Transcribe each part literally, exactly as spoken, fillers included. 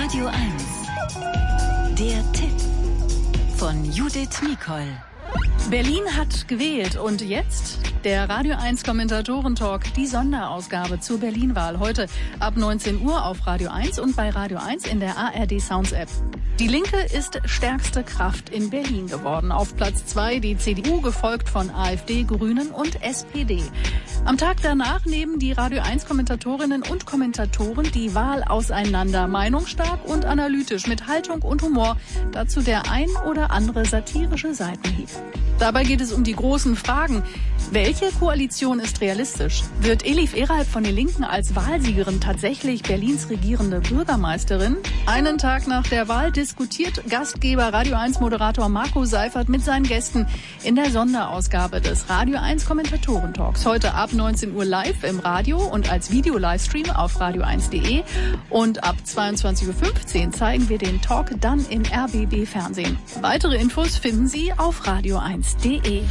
Radio eins. Der Tipp von Judith Nicol. Berlin hat gewählt und jetzt der Radio eins Kommentatoren-Talk, die Sonderausgabe zur Berlin-Wahl. Heute ab neunzehn Uhr auf Radio eins und bei Radio eins in der A R D Sounds App. Die Linke ist stärkste Kraft in Berlin geworden. Auf Platz zwei die C D U, gefolgt von AfD, Grünen und S P D. Am Tag danach nehmen die Radio eins Kommentatorinnen und Kommentatoren die Wahl auseinander. Meinungsstark und analytisch, mit Haltung und Humor. Dazu der ein oder andere satirische Seitenhieb. Dabei geht es um die großen Fragen. Welche Koalition ist realistisch? Wird Elif Eralp von den Linken als Wahlsiegerin tatsächlich Berlins regierende Bürgermeisterin? Einen Tag nach der Wahl diskutiert Gastgeber Radio eins Moderator Marco Seifert mit seinen Gästen in der Sonderausgabe des Radio eins Kommentatoren-Talks. Heute ab neunzehn Uhr live im Radio und als Video-Livestream auf radio eins punkt de. Und ab zweiundzwanzig Uhr fünfzehn zeigen wir den Talk dann im R B B Fernsehen. Weitere Infos finden Sie auf radio eins punkt de.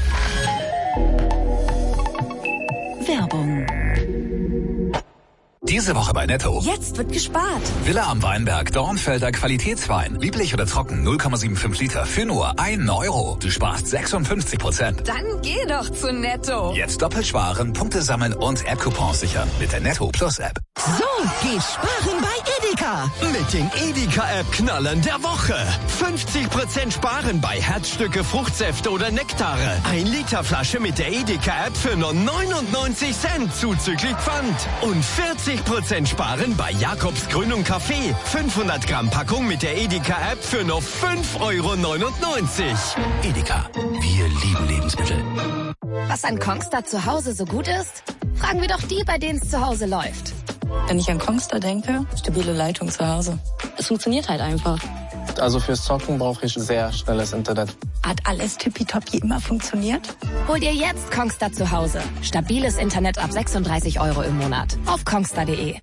Werbung. Diese Woche bei Netto. Jetzt wird gespart. Villa am Weinberg, Dornfelder Qualitätswein. Lieblich oder trocken, null Komma fünfundsiebzig Liter für nur ein Euro. Du sparst sechsundfünfzig Prozent. Dann geh doch zu Netto. Jetzt doppelt sparen, Punkte sammeln und App-Coupons sichern mit der Netto Plus App. So geht sparen bei Edeka. Mit den Edeka-App-Knallern der Woche. fünfzig Prozent sparen bei Herzstücke, Fruchtsäfte oder Nektare. ein Liter Flasche mit der Edeka-App für nur neunundneunzig Cent zuzüglich Pfand. Und vierzig Prozent sparen bei Jakobs Grün und Kaffee. fünfhundert Gramm Packung mit der Edeka-App für nur fünf Euro neunundneunzig. Edeka, wir lieben Lebensmittel. Was an Kongstar zu Hause so gut ist? Fragen wir doch die, bei denen es zu Hause läuft. Wenn ich an Kongstar denke, stabile Leitung zu Hause. Es funktioniert halt einfach. Also fürs Zocken brauche ich sehr schnelles Internet. Hat alles tippitoppi immer funktioniert? Hol dir jetzt Kongstar zu Hause. Stabiles Internet ab sechsunddreißig Euro im Monat. Auf kongstar punkt de.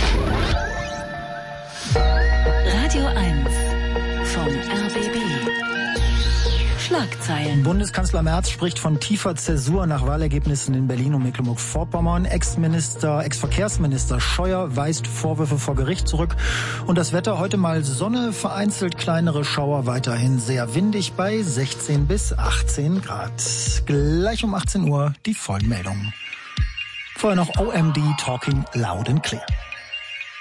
Radio eins vom R B B. Schlagzeilen. Bundeskanzler Merz spricht von tiefer Zäsur nach Wahlergebnissen in Berlin und Mecklenburg-Vorpommern. Ex-Minister, Ex-Verkehrsminister Scheuer weist Vorwürfe vor Gericht zurück. Und das Wetter heute mal Sonne, vereinzelt kleinere Schauer, weiterhin sehr windig bei sechzehn bis achtzehn Grad. Gleich um achtzehn Uhr die vollen Meldungen. Vorher noch O M D Talking Loud and Clear.